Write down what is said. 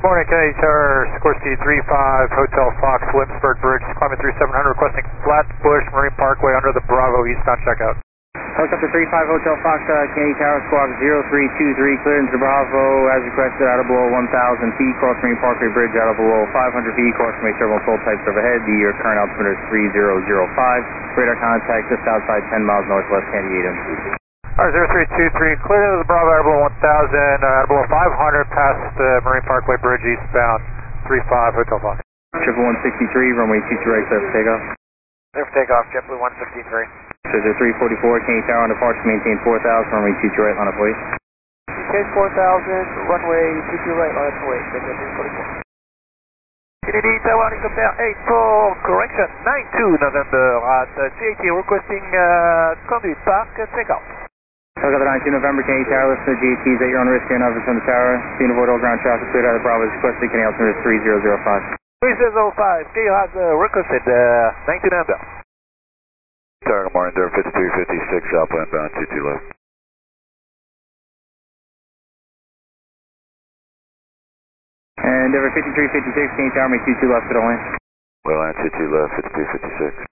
Morning, Kenny Tower, Sikorsky 35, Hotel Fox, Williamsburg Bridge, climbing through 700, requesting Flatbush Marine Parkway under the Bravo, eastbound checkout. Helicopter 35, Hotel Fox, Kenny Tower, Squawk 0323, cleared into the Bravo, as requested, out of below 1,000 feet, cross Marine Parkway Bridge, out of below 500 feet, cross may several control types overhead, the current altimeter is 3005, radar contact just outside 10 miles northwest, Candy 8 Alright, 0323, cleared into the Bravo, out of below 1,000, out of below 500, past Marine Parkway Bridge, eastbound, 35, Hotel Fox. 163, runway 22 right, clear for takeoff. Clear for takeoff, JetBlue 153. Scissor 344, Kenny Tower on departure, maintain 4,000, runway 22 right, line up wait. Maintain 4,000, runway 22 right, line up wait, JetBlue 344. Kennedy Tower, helicopter 84, correction, 92 November at CAT, requesting conduit park, takeoff. Helicopter 92 November, Kenny Tower, listen to the GATs that you're on risk here and from the tower. Being avoid all ground traffic, cleared out of Bravo, is requested, Kenny altimeter is 3005. 3005, Kenny has requested 92 November. Tower, good morning, Durham 5356, Alpha inbound 22 left. And over 5356, Kenny Tower, make 22 left at all in. Well, land 22 left, 5356.